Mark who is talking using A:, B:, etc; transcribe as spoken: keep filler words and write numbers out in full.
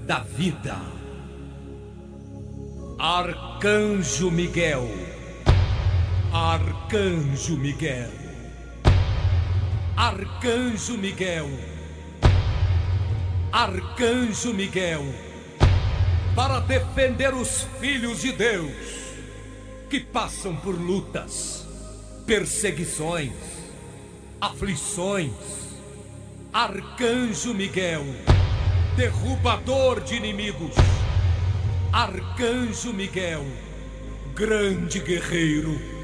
A: da vida. Arcanjo Miguel, Arcanjo Miguel, Arcanjo Miguel, Arcanjo Miguel, para defender os filhos de Deus que passam por lutas, perseguições, aflições. Arcanjo Miguel, derrubador de inimigos. Arcanjo Miguel, grande guerreiro.